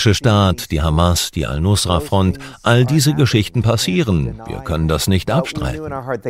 Islamische Staat, die Hamas, die Al-Nusra-Front, all diese Geschichten passieren. Wir können das nicht abstreiten.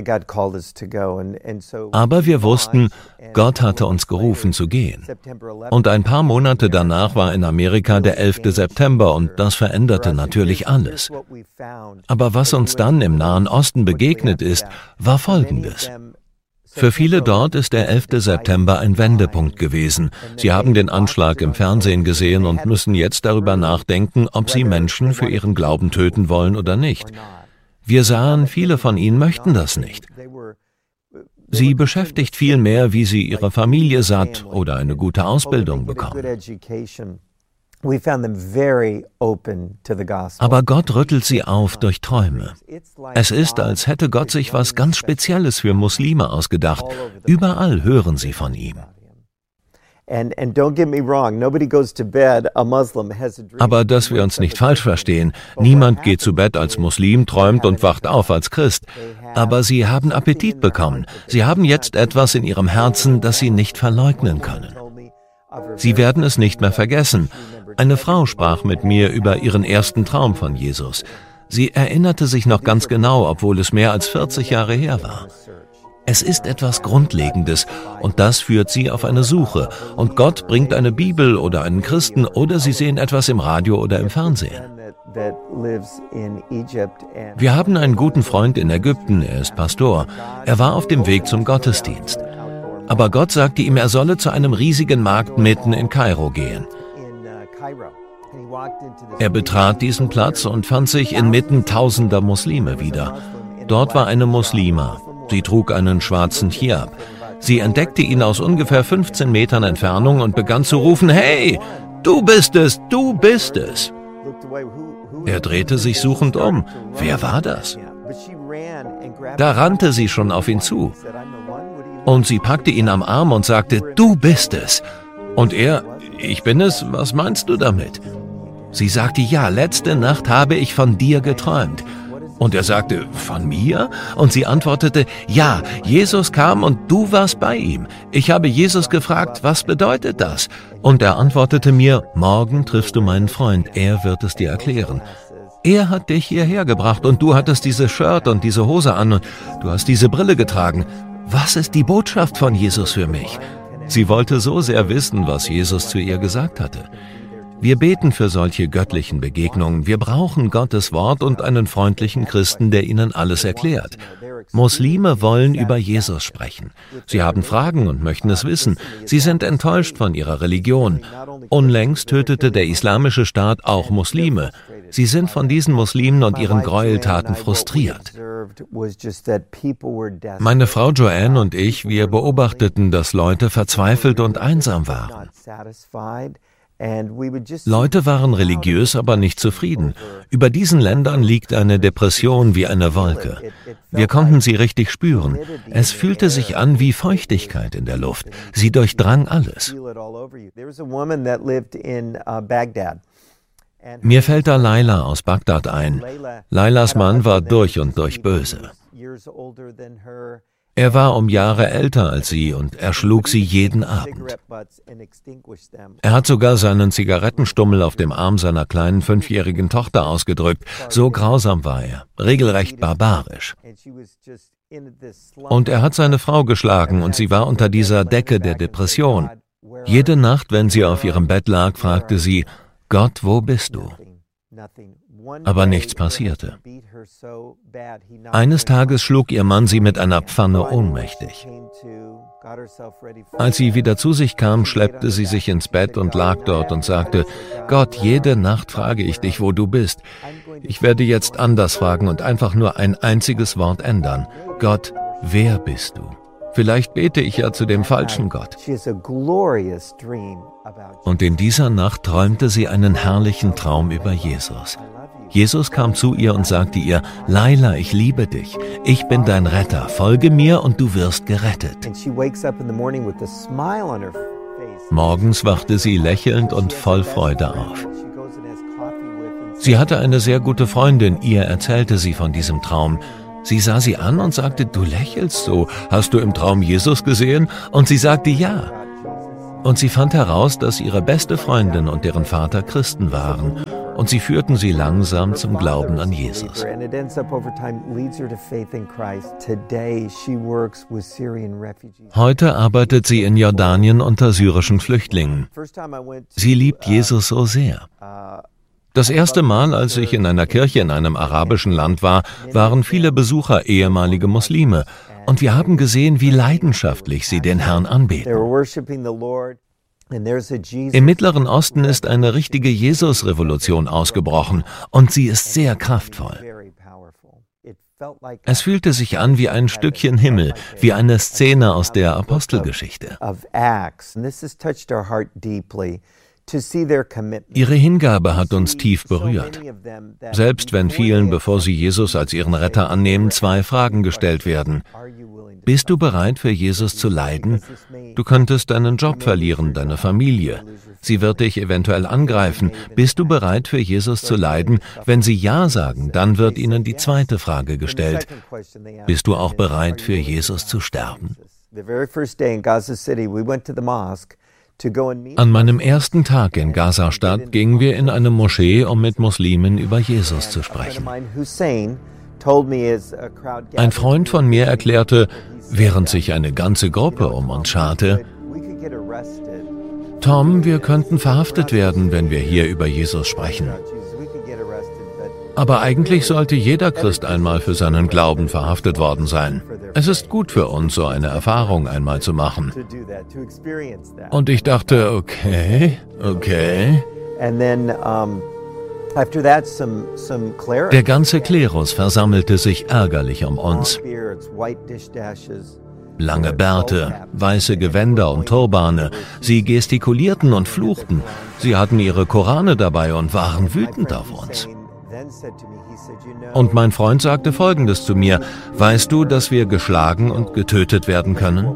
Aber wir wussten, Gott hatte uns gerufen zu gehen. Und ein paar Monate danach war in Amerika der 11. September und das veränderte natürlich alles. Aber was uns dann im Nahen Osten begegnet ist, war Folgendes. Für viele dort ist der 11. September ein Wendepunkt gewesen. Sie haben den Anschlag im Fernsehen gesehen und müssen jetzt darüber nachdenken, ob sie Menschen für ihren Glauben töten wollen oder nicht. Wir sahen, viele von ihnen möchten das nicht. Sie beschäftigt vielmehr, wie sie ihre Familie satt oder eine gute Ausbildung bekommen. Aber Gott rüttelt sie auf durch Träume. Es ist, als hätte Gott sich was ganz Spezielles für Muslime ausgedacht. Überall hören sie von ihm. Aber dass wir uns nicht falsch verstehen, niemand geht zu Bett als Muslim, träumt und wacht auf als Christ. Aber sie haben Appetit bekommen. Sie haben jetzt etwas in ihrem Herzen, das sie nicht verleugnen können. Sie werden es nicht mehr vergessen. Eine Frau sprach mit mir über ihren ersten Traum von Jesus. Sie erinnerte sich noch ganz genau, obwohl es mehr als 40 Jahre her war. Es ist etwas Grundlegendes und das führt sie auf eine Suche. Und Gott bringt eine Bibel oder einen Christen oder sie sehen etwas im Radio oder im Fernsehen. Wir haben einen guten Freund in Ägypten, er ist Pastor. Er war auf dem Weg zum Gottesdienst. Aber Gott sagte ihm, er solle zu einem riesigen Markt mitten in Kairo gehen. Er betrat diesen Platz und fand sich inmitten tausender Muslime wieder. Dort war eine Muslima. Sie trug einen schwarzen Hijab. Sie entdeckte ihn aus ungefähr 15 Metern Entfernung und begann zu rufen, »Hey, du bist es, du bist es!« Er drehte sich suchend um. Wer war das? Da rannte sie schon auf ihn zu. Und sie packte ihn am Arm und sagte, »Du bist es!« Und er, »Ich bin es, was meinst du damit?« Sie sagte, »Ja, letzte Nacht habe ich von dir geträumt.« Und er sagte, »Von mir?« Und sie antwortete, »Ja, Jesus kam und du warst bei ihm. Ich habe Jesus gefragt, was bedeutet das?« Und er antwortete mir, »Morgen triffst du meinen Freund, er wird es dir erklären. Er hat dich hierher gebracht und du hattest dieses Shirt und diese Hose an und du hast diese Brille getragen. Was ist die Botschaft von Jesus für mich?« Sie wollte so sehr wissen, was Jesus zu ihr gesagt hatte. Wir beten für solche göttlichen Begegnungen. Wir brauchen Gottes Wort und einen freundlichen Christen, der ihnen alles erklärt. Muslime wollen über Jesus sprechen. Sie haben Fragen und möchten es wissen. Sie sind enttäuscht von ihrer Religion. Unlängst tötete der Islamische Staat auch Muslime. Sie sind von diesen Muslimen und ihren Gräueltaten frustriert. Meine Frau Joanne und ich, wir beobachteten, dass Leute verzweifelt und einsam waren. Leute waren religiös, aber nicht zufrieden. Über diesen Ländern liegt eine Depression wie eine Wolke. Wir konnten sie richtig spüren. Es fühlte sich an wie Feuchtigkeit in der Luft. Sie durchdrang alles. Mir fällt da Laila aus Bagdad ein. Lailas Mann war durch und durch böse. Er war um Jahre älter als sie und er schlug sie jeden Abend. Er hat sogar seinen Zigarettenstummel auf dem Arm seiner kleinen 5-jährigen Tochter ausgedrückt. So grausam war er, regelrecht barbarisch. Und er hat seine Frau geschlagen und sie war unter dieser Decke der Depression. Jede Nacht, wenn sie auf ihrem Bett lag, fragte sie, »Gott, wo bist du?« Aber nichts passierte. Eines Tages schlug ihr Mann sie mit einer Pfanne ohnmächtig. Als sie wieder zu sich kam, schleppte sie sich ins Bett und lag dort und sagte, »Gott, jede Nacht frage ich dich, wo du bist. Ich werde jetzt anders fragen und einfach nur ein einziges Wort ändern. Gott, wer bist du? Vielleicht bete ich ja zu dem falschen Gott.« Und in dieser Nacht träumte sie einen herrlichen Traum über Jesus. Jesus kam zu ihr und sagte ihr, »Laila, ich liebe dich. Ich bin dein Retter. Folge mir und du wirst gerettet.« Morgens wachte sie lächelnd und voll Freude auf. Sie hatte eine sehr gute Freundin, ihr erzählte sie von diesem Traum. Sie sah sie an und sagte, »Du lächelst so. Hast du im Traum Jesus gesehen?« Und sie sagte, »Ja.« Und sie fand heraus, dass ihre beste Freundin und deren Vater Christen waren. und sie führten sie langsam zum Glauben an Jesus. Heute arbeitet sie in Jordanien unter syrischen Flüchtlingen. Sie liebt Jesus so sehr. Das erste Mal, als ich in einer Kirche in einem arabischen Land war, waren viele Besucher ehemalige Muslime. Und wir haben gesehen, wie leidenschaftlich sie den Herrn anbeten. Im Mittleren Osten ist eine richtige Jesus-Revolution ausgebrochen und sie ist sehr kraftvoll. Es fühlte sich an wie ein Stückchen Himmel, wie eine Szene aus der Apostelgeschichte. Ihre Hingabe hat uns tief berührt. Selbst wenn vielen, bevor sie Jesus als ihren Retter annehmen, 2 Fragen gestellt werden. Bist du bereit, für Jesus zu leiden? Du könntest deinen Job verlieren, deine Familie. Sie wird dich eventuell angreifen. Bist du bereit, für Jesus zu leiden? Wenn sie Ja sagen, dann wird ihnen die 2. Frage gestellt. Bist du auch bereit, für Jesus zu sterben? An meinem ersten Tag in Gaza-Stadt gingen wir in eine Moschee, um mit Muslimen über Jesus zu sprechen. Ein Freund von mir erklärte, während sich eine ganze Gruppe um uns scharte: Tom, wir könnten verhaftet werden, wenn wir hier über Jesus sprechen. Aber eigentlich sollte jeder Christ einmal für seinen Glauben verhaftet worden sein. Es ist gut für uns, so eine Erfahrung einmal zu machen. Und ich dachte, okay. Der ganze Klerus versammelte sich ärgerlich um uns. Lange Bärte, weiße Gewänder und Turbane. Sie gestikulierten und fluchten. Sie hatten ihre Korane dabei und waren wütend auf uns. Und mein Freund sagte Folgendes zu mir: Weißt du, dass wir geschlagen und getötet werden können?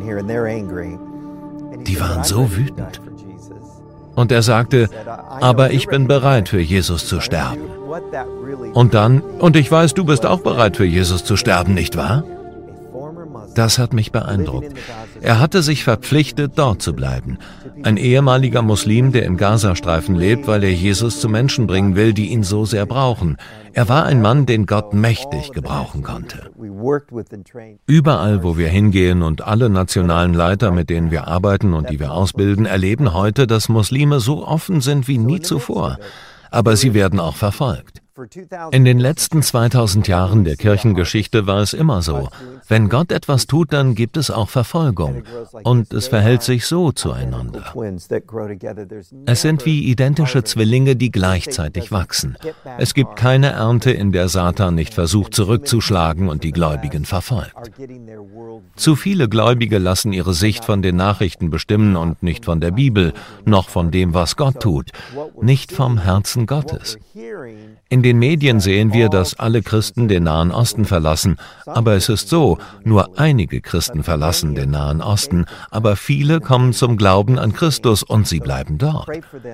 Die waren so wütend. Und er sagte: Aber ich bin bereit, für Jesus zu sterben. Und dann: Und ich weiß, du bist auch bereit, für Jesus zu sterben, nicht wahr? Das hat mich beeindruckt. Er hatte sich verpflichtet, dort zu bleiben. Ein ehemaliger Muslim, der im Gazastreifen lebt, weil er Jesus zu Menschen bringen will, die ihn so sehr brauchen. Er war ein Mann, den Gott mächtig gebrauchen konnte. Überall, wo wir hingehen, und alle nationalen Leiter, mit denen wir arbeiten und die wir ausbilden, erleben heute, dass Muslime so offen sind wie nie zuvor. Aber sie werden auch verfolgt. In den letzten 2000 Jahren der Kirchengeschichte war es immer so: Wenn Gott etwas tut, dann gibt es auch Verfolgung. Und es verhält sich so zueinander. Es sind wie identische Zwillinge, die gleichzeitig wachsen. Es gibt keine Ernte, in der Satan nicht versucht, zurückzuschlagen und die Gläubigen verfolgt. Zu viele Gläubige lassen ihre Sicht von den Nachrichten bestimmen und nicht von der Bibel, noch von dem, was Gott tut, nicht vom Herzen Gottes. In den Medien sehen wir, dass alle Christen den Nahen Osten verlassen. Aber es ist so: Nur einige Christen verlassen den Nahen Osten, aber viele kommen zum Glauben an Christus und sie bleiben dort.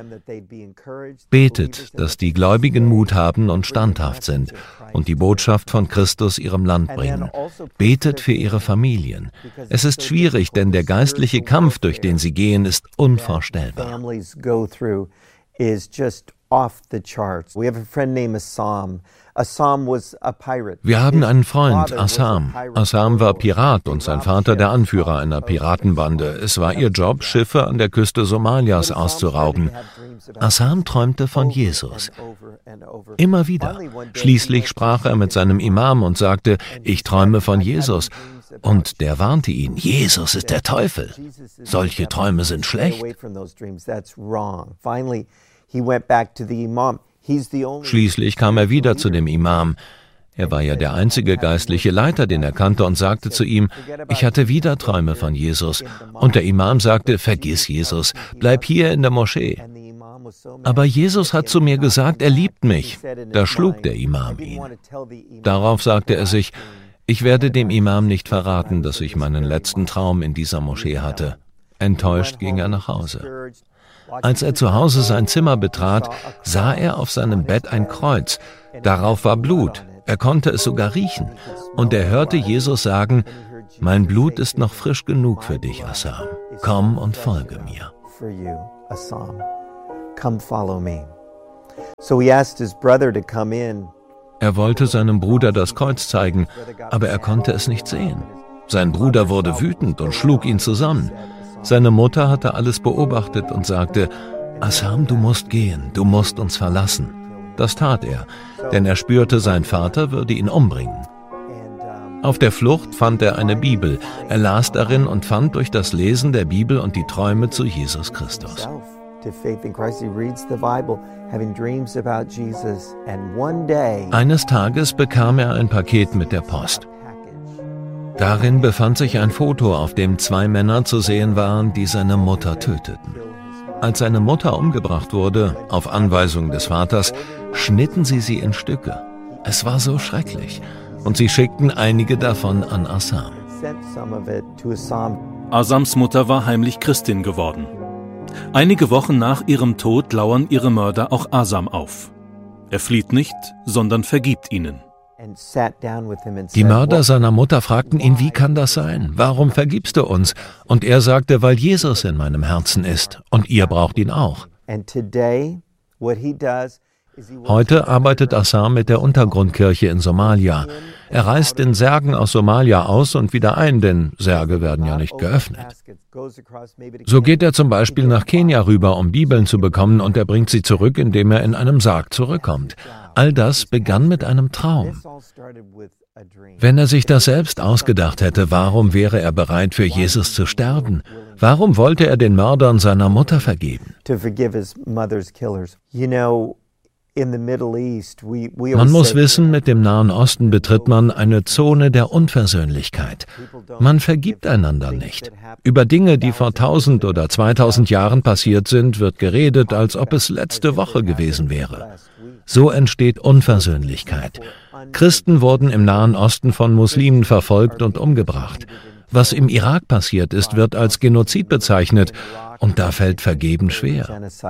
Betet, dass die Gläubigen Mut haben und standhaft sind und die Botschaft von Christus ihrem Land bringen. Betet für ihre Familien. Es ist schwierig, denn der geistliche Kampf, durch den sie gehen, ist unvorstellbar. Wir haben einen Freund, Assam. Assam war Pirat und sein Vater der Anführer einer Piratenbande. Es war ihr Job, Schiffe an der Küste Somalias auszurauben. Assam träumte von Jesus. Immer wieder. Schließlich sprach er mit seinem Imam und sagte: Ich träume von Jesus. Und der warnte ihn: Jesus ist der Teufel. Solche Träume sind schlecht. Schließlich kam er wieder zu dem Imam. Er war ja der einzige geistliche Leiter, den er kannte, und sagte zu ihm: Ich hatte wieder Träume von Jesus. Und der Imam sagte: Vergiss Jesus, bleib hier in der Moschee. Aber Jesus hat zu mir gesagt, er liebt mich. Da schlug der Imam ihn. Darauf sagte er sich: Ich werde dem Imam nicht verraten, dass ich meinen letzten Traum in dieser Moschee hatte. Enttäuscht ging er nach Hause. Als er zu Hause sein Zimmer betrat, sah er auf seinem Bett ein Kreuz. Darauf war Blut. Er konnte es sogar riechen. Und er hörte Jesus sagen: Mein Blut ist noch frisch genug für dich, Assam. Komm und folge mir. Er wollte seinem Bruder das Kreuz zeigen, aber er konnte es nicht sehen. Sein Bruder wurde wütend und schlug ihn zusammen. Seine Mutter hatte alles beobachtet und sagte: Assam, du musst gehen, du musst uns verlassen. Das tat er, denn er spürte, sein Vater würde ihn umbringen. Auf der Flucht fand er eine Bibel. Er las darin und fand durch das Lesen der Bibel und die Träume zu Jesus Christus. Eines Tages bekam er ein Paket mit der Post. Darin befand sich ein Foto, auf dem 2 Männer zu sehen waren, die seine Mutter töteten. Als seine Mutter umgebracht wurde, auf Anweisung des Vaters, schnitten sie in Stücke. Es war so schrecklich. Und sie schickten einige davon an Assam. Asams Mutter war heimlich Christin geworden. Einige Wochen nach ihrem Tod lauern ihre Mörder auch Asam auf. Er flieht nicht, sondern vergibt ihnen. Die Mörder seiner Mutter fragten ihn: Wie kann das sein? Warum vergibst du uns? Und er sagte: Weil Jesus in meinem Herzen ist und ihr braucht ihn auch. Heute arbeitet Assam mit der Untergrundkirche in Somalia. Er reist in Särgen aus Somalia aus und wieder ein, denn Särge werden ja nicht geöffnet. So geht er zum Beispiel nach Kenia rüber, um Bibeln zu bekommen, und er bringt sie zurück, indem er in einem Sarg zurückkommt. All das begann mit einem Traum. Wenn er sich das selbst ausgedacht hätte, warum wäre er bereit, für Jesus zu sterben? Warum wollte er den Mördern seiner Mutter vergeben? Man muss wissen, mit dem Nahen Osten betritt man eine Zone der Unversöhnlichkeit. Man vergibt einander nicht. Über Dinge, die vor 1000 oder 2000 Jahren passiert sind, wird geredet, als ob es letzte Woche gewesen wäre. So entsteht Unversöhnlichkeit. Christen wurden im Nahen Osten von Muslimen verfolgt und umgebracht. Was im Irak passiert ist, wird als Genozid bezeichnet, und da fällt Vergeben schwer.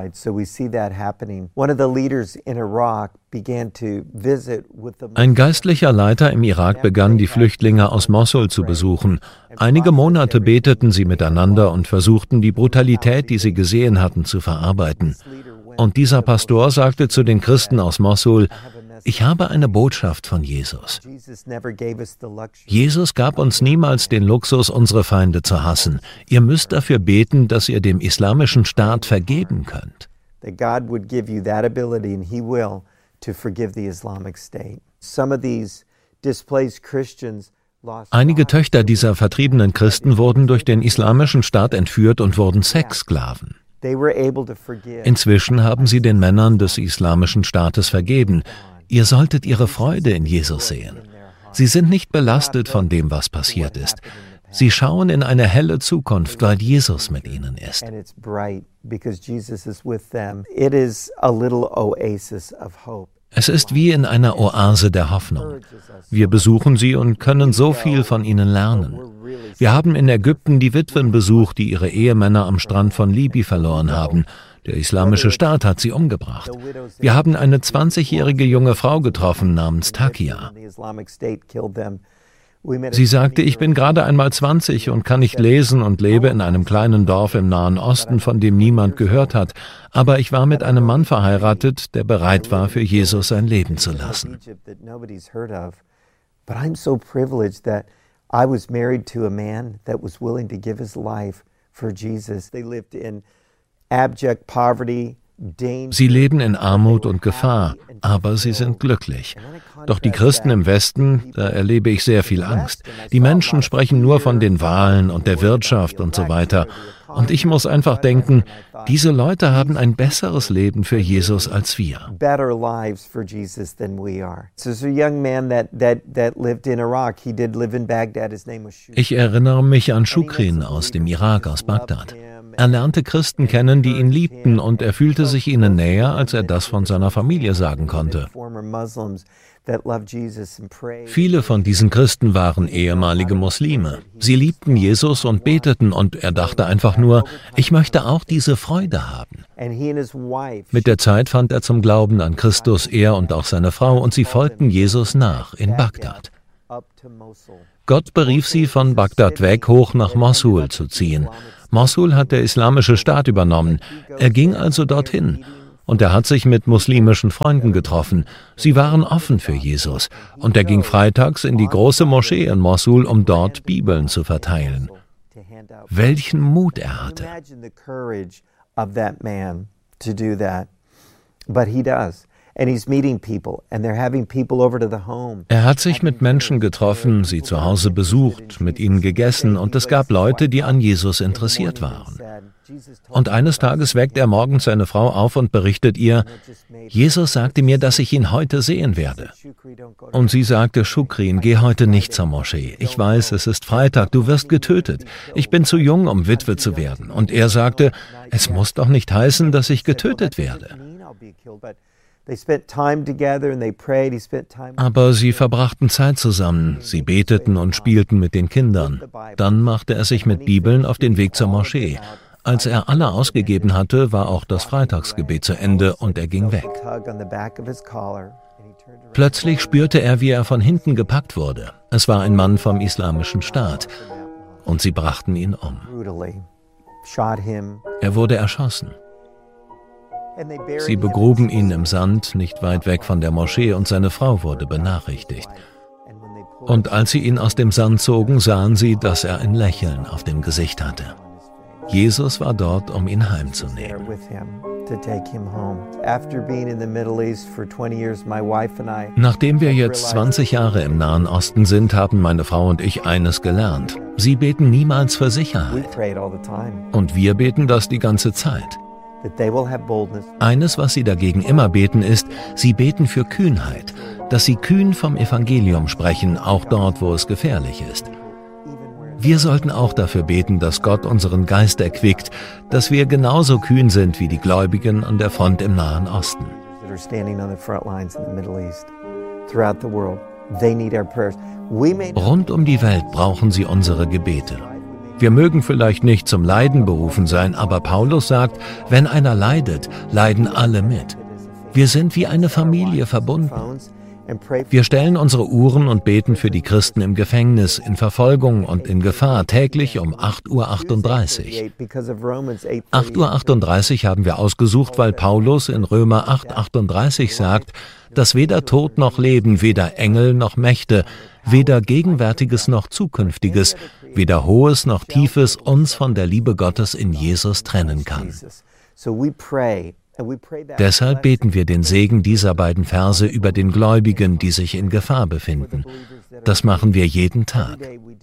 Ein geistlicher Leiter im Irak begann, die Flüchtlinge aus Mosul zu besuchen. Einige Monate beteten sie miteinander und versuchten, die Brutalität, die sie gesehen hatten, zu verarbeiten. Und dieser Pastor sagte zu den Christen aus Mosul: Ich habe eine Botschaft von Jesus. Jesus gab uns niemals den Luxus, unsere Feinde zu hassen. Ihr müsst dafür beten, dass ihr dem Islamischen Staat vergeben könnt. Einige Töchter dieser vertriebenen Christen wurden durch den Islamischen Staat entführt und wurden Sexsklaven. Inzwischen haben sie den Männern des Islamischen Staates vergeben. Ihr solltet ihre Freude in Jesus sehen. Sie sind nicht belastet von dem, was passiert ist. Sie schauen in eine helle Zukunft, weil Jesus mit ihnen ist. Es ist wie in einer Oase der Hoffnung. Wir besuchen sie und können so viel von ihnen lernen. Wir haben in Ägypten die Witwen besucht, die ihre Ehemänner am Strand von Libi verloren haben. Der Islamische Staat hat sie umgebracht. Wir haben eine 20-jährige junge Frau getroffen namens Takia. Sie sagte: Ich bin gerade einmal 20 und kann nicht lesen und lebe in einem kleinen Dorf im Nahen Osten, von dem niemand gehört hat. Aber ich war mit einem Mann verheiratet, der bereit war, für Jesus sein Leben zu lassen. I was married to a man that was willing to give his life for Jesus. They lived in abject poverty. Sie leben in Armut und Gefahr, aber sie sind glücklich. Doch die Christen im Westen, da erlebe ich sehr viel Angst. Die Menschen sprechen nur von den Wahlen und der Wirtschaft und so weiter. Und ich muss einfach denken, diese Leute haben ein besseres Leben für Jesus als wir. Ich erinnere mich an Shukrin aus dem Irak, aus Bagdad. Er lernte Christen kennen, die ihn liebten, und er fühlte sich ihnen näher, als er das von seiner Familie sagen konnte. Viele von diesen Christen waren ehemalige Muslime. Sie liebten Jesus und beteten, und er dachte einfach nur: Ich möchte auch diese Freude haben. Mit der Zeit fand er zum Glauben an Christus, er und auch seine Frau, und sie folgten Jesus nach in Bagdad. Gott berief sie, von Bagdad weg hoch nach Mosul zu ziehen. Mosul hat der Islamische Staat übernommen. Er ging also dorthin. Und er hat sich mit muslimischen Freunden getroffen. Sie waren offen für Jesus. Und er ging freitags in die große Moschee in Mosul, um dort Bibeln zu verteilen. Welchen Mut er hatte. Er hat sich mit Menschen getroffen, sie zu Hause besucht, mit ihnen gegessen, und es gab Leute, die an Jesus interessiert waren. Und eines Tages weckt er morgens seine Frau auf und berichtet ihr: Jesus sagte mir, dass ich ihn heute sehen werde. Und sie sagte: Shukrin, geh heute nicht zur Moschee. Ich weiß, es ist Freitag, du wirst getötet. Ich bin zu jung, um Witwe zu werden. Und er sagte: Es muss doch nicht heißen, dass ich getötet werde. Aber sie verbrachten Zeit zusammen, sie beteten und spielten mit den Kindern. Dann machte er sich mit Bibeln auf den Weg zur Moschee. Als er alle ausgegeben hatte, war auch das Freitagsgebet zu Ende und er ging weg. Plötzlich spürte er, wie er von hinten gepackt wurde. Es war ein Mann vom Islamischen Staat und sie brachten ihn um. Er wurde erschossen. Sie begruben ihn im Sand, nicht weit weg von der Moschee, und seine Frau wurde benachrichtigt. Und als sie ihn aus dem Sand zogen, sahen sie, dass er ein Lächeln auf dem Gesicht hatte. Jesus war dort, um ihn heimzunehmen. Nachdem wir jetzt 20 Jahre im Nahen Osten sind, haben meine Frau und ich eines gelernt. Sie beten niemals für Sicherheit. Und wir beten das die ganze Zeit. Eines, was sie dagegen immer beten, ist, sie beten für Kühnheit, dass sie kühn vom Evangelium sprechen, auch dort, wo es gefährlich ist. Wir sollten auch dafür beten, dass Gott unseren Geist erquickt, dass wir genauso kühn sind wie die Gläubigen an der Front im Nahen Osten. Rund um die Welt brauchen sie unsere Gebete. Wir mögen vielleicht nicht zum Leiden berufen sein, aber Paulus sagt, wenn einer leidet, leiden alle mit. Wir sind wie eine Familie verbunden. Wir stellen unsere Uhren und beten für die Christen im Gefängnis, in Verfolgung und in Gefahr täglich um 8:38 Uhr. 8:38 Uhr haben wir ausgesucht, weil Paulus in Römer 8:38 sagt, dass weder Tod noch Leben, weder Engel noch Mächte, weder Gegenwärtiges noch Zukünftiges, weder Hohes noch Tiefes uns von der Liebe Gottes in Jesus trennen kann. Deshalb beten wir den Segen dieser beiden Verse über den Gläubigen, die sich in Gefahr befinden. Das machen wir jeden Tag.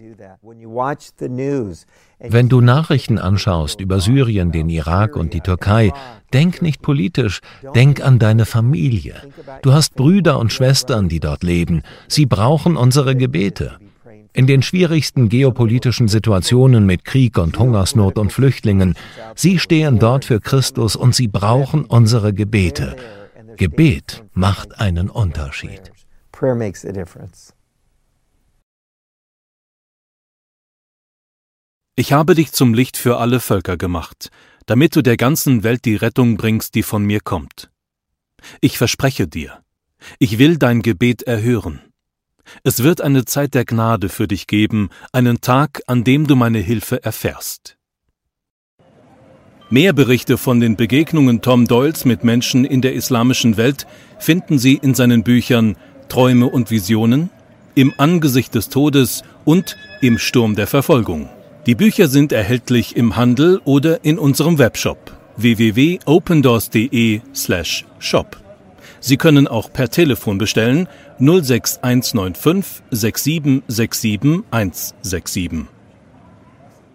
Wenn du Nachrichten anschaust über Syrien, den Irak und die Türkei, denk nicht politisch, denk an deine Familie. Du hast Brüder und Schwestern, die dort leben. Sie brauchen unsere Gebete. In den schwierigsten geopolitischen Situationen mit Krieg und Hungersnot und Flüchtlingen, sie stehen dort für Christus und sie brauchen unsere Gebete. Gebet macht einen Unterschied. Ich habe dich zum Licht für alle Völker gemacht, damit du der ganzen Welt die Rettung bringst, die von mir kommt. Ich verspreche dir, ich will dein Gebet erhören. Es wird eine Zeit der Gnade für dich geben, einen Tag, an dem du meine Hilfe erfährst. Mehr Berichte von den Begegnungen Tom Doyles mit Menschen in der islamischen Welt finden Sie in seinen Büchern Träume und Visionen, Im Angesicht des Todes und Im Sturm der Verfolgung. Die Bücher sind erhältlich im Handel oder in unserem Webshop www.opendoors.de/shop. Sie können auch per Telefon bestellen 06195 6767 167.